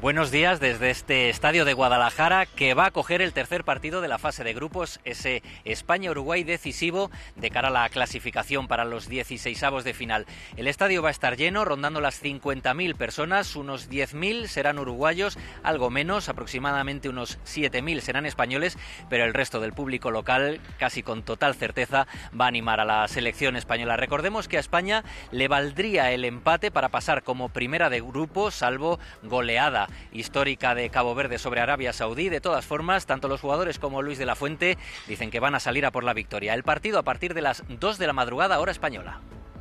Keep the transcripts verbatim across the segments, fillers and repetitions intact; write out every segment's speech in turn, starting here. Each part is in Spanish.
Buenos días desde este estadio de Guadalajara que va a acoger el tercer partido de la fase de grupos, ese España-Uruguay decisivo de cara a la clasificación para los dieciseisavos de final. El estadio va a estar lleno, rondando las cincuenta mil personas, unos diez mil serán uruguayos, algo menos, aproximadamente unos siete mil serán españoles, pero el resto del público local, casi con total certeza, va a animar a la selección española. Recordemos que a España le valdría el empate para pasar como primera de grupo, salvo goleada histórica de Cabo Verde sobre Arabia Saudí. De todas formas, tanto los jugadores como Luis de la Fuente dicen que van a salir a por la victoria. El partido a partir de las dos de la madrugada, hora española.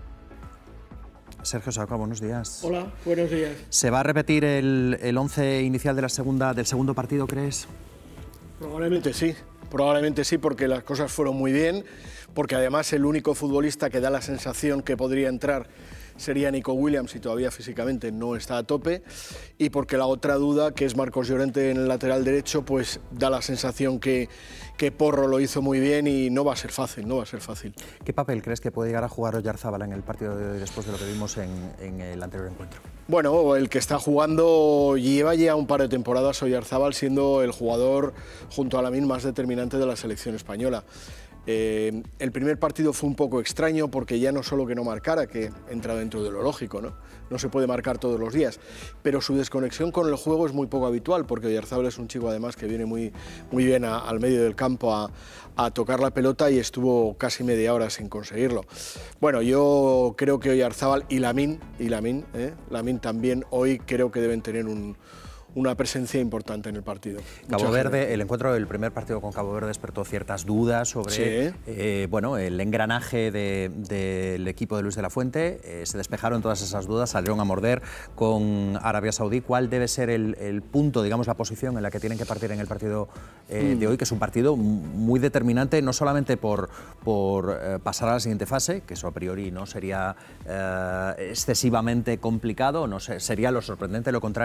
Sergio Saoca, buenos días. Hola, buenos días. ¿Se va a repetir el, el once inicial de la segunda, del segundo partido, crees? Probablemente sí, probablemente sí, porque las cosas fueron muy bien, porque además el único futbolista que da la sensación que podría entrar sería Nico Williams y todavía físicamente no está a tope, y porque la otra duda, que es Marcos Llorente en el lateral derecho, pues da la sensación que, que Porro lo hizo muy bien y no va a ser fácil, no va a ser fácil. ¿Qué papel crees que puede llegar a jugar Oyarzábal en el partido de hoy después de lo que vimos en, en el anterior encuentro? Bueno, el que está jugando lleva ya un par de temporadas Oyarzábal siendo el jugador junto a Lamine más determinante de la selección española. Eh, el primer partido fue un poco extraño porque ya no solo que no marcara, que entra dentro de lo lógico, ¿no? No se puede marcar todos los días, pero su desconexión con el juego es muy poco habitual porque Oyarzábal es un chico además que viene muy, muy bien a, al medio del campo a, a tocar la pelota y estuvo casi media hora sin conseguirlo. Bueno, yo creo que Oyarzábal y Lamine, y Lamine, ¿eh? Lamine también hoy creo que deben tener un... una presencia importante en el partido. Cabo Verde, el encuentro del primer partido con Cabo Verde despertó ciertas dudas sobre sí. eh, bueno, el engranaje de, del equipo de Luis de la Fuente. Eh, se despejaron todas esas dudas, salieron a morder con Arabia Saudí. ¿Cuál debe ser el, el punto, digamos, la posición en la que tienen que partir en el partido eh, mm. de hoy, que es un partido muy determinante, no solamente por, por eh, pasar a la siguiente fase, que eso a priori no sería eh, excesivamente complicado, no sé, sería lo sorprendente, lo contrario,